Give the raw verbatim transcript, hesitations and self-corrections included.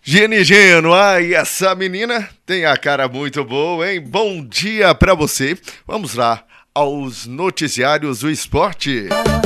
Gene Geno, ai, essa menina tem a cara muito boa, hein? Bom dia pra você. Vamos lá aos noticiários do esporte.